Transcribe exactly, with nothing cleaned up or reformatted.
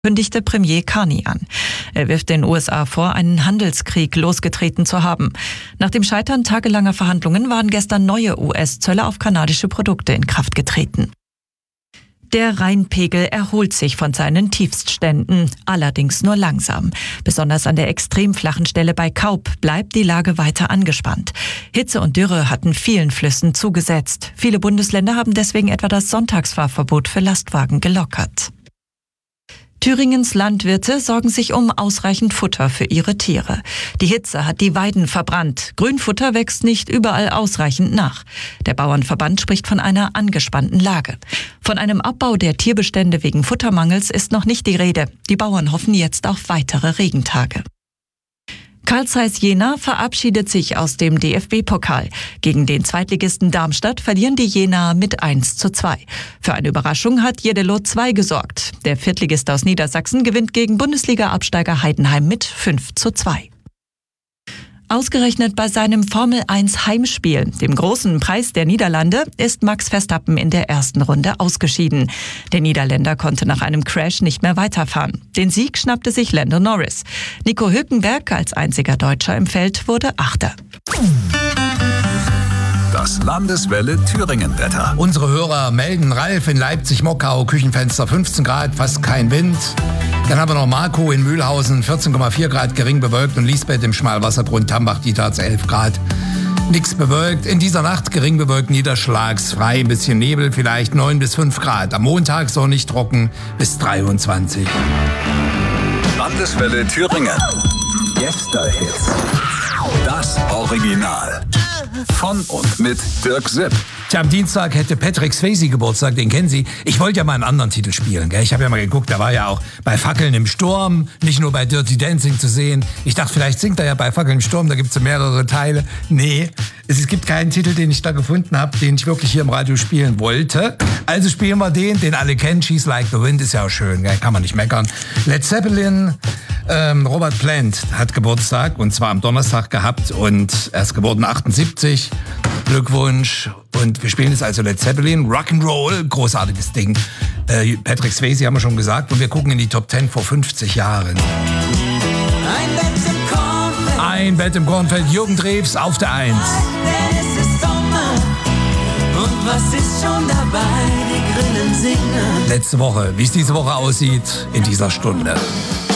kündigte Premier Carney an. Er wirft den U S A vor, einen Handelskrieg losgetreten zu haben. Nach dem Scheitern tagelanger Verhandlungen waren gestern neue U S-Zölle auf kanadische Produkte in Kraft getreten. Der Rheinpegel erholt sich von seinen Tiefstständen, allerdings nur langsam. Besonders an der extrem flachen Stelle bei Kaup bleibt die Lage weiter angespannt. Hitze und Dürre hatten vielen Flüssen zugesetzt. Viele Bundesländer haben deswegen etwa das Sonntagsfahrverbot für Lastwagen gelockert. Thüringens Landwirte sorgen sich um ausreichend Futter für ihre Tiere. Die Hitze hat die Weiden verbrannt. Grünfutter wächst nicht überall ausreichend nach. Der Bauernverband spricht von einer angespannten Lage. Von einem Abbau der Tierbestände wegen Futtermangels ist noch nicht die Rede. Die Bauern hoffen jetzt auf weitere Regentage. Carl Zeiss Jena verabschiedet sich aus dem D F B-Pokal. Gegen den Zweitligisten Darmstadt verlieren die Jenaer mit eins zu zwei. Für eine Überraschung hat Jeddelo zwei gesorgt. Der Viertligist aus Niedersachsen gewinnt gegen Bundesliga-Absteiger Heidenheim mit fünf zu zwei. Ausgerechnet bei seinem Formel eins Heimspiel, dem großen Preis der Niederlande, ist Max Verstappen in der ersten Runde ausgeschieden. Der Niederländer konnte nach einem Crash nicht mehr weiterfahren. Den Sieg schnappte sich Lando Norris. Nico Hülkenberg als einziger Deutscher im Feld wurde Achter. Das Landeswelle Thüringen-Wetter. Unsere Hörer melden: Ralf in Leipzig-Mockau, Küchenfenster fünfzehn Grad, fast kein Wind. Dann haben wir noch Marco in Mühlhausen, vierzehn Komma vier Grad, gering bewölkt. Und Lisbeth im Schmalwassergrund Tambach-Dietharz, elf Grad. Nix bewölkt. In dieser Nacht gering bewölkt, niederschlagsfrei, ein bisschen Nebel, vielleicht neun bis fünf Grad. Am Montag sonnig trocken bis dreiundzwanzig. Landeswelle Thüringen. Gästehits. Das Original. Von und mit Dirk Sipp. Tja, am Dienstag hätte Patrick Swayze Geburtstag, den kennen Sie. Ich wollte ja mal einen anderen Titel spielen, gell? Ich habe ja mal geguckt, da war ja auch bei Fackeln im Sturm, nicht nur bei Dirty Dancing zu sehen. Ich dachte, vielleicht singt er ja bei Fackeln im Sturm, da gibt es ja mehrere Teile. Nee, es gibt keinen Titel, den ich da gefunden habe, den ich wirklich hier im Radio spielen wollte. Also spielen wir den, den alle kennen. She's Like the Wind, ist ja auch schön, gell? Kann man nicht meckern. Led Zeppelin, ähm, Robert Plant hat Geburtstag, und zwar am Donnerstag gehabt, und er ist geboren achtundsiebzig. Glückwunsch. Und wir spielen jetzt also Led Zeppelin, Rock'n'Roll, großartiges Ding. Äh, Patrick Swayze haben wir schon gesagt, und wir gucken in die Top zehn vor fünfzig Jahren. Ein Bett im Kornfeld. Ein Bett im Kornfeld, Jürgen Drews auf der Eins. Es ist Sommer und was ist schon dabei, die Grillen singen. Letzte Woche, wie es diese Woche aussieht, in dieser Stunde.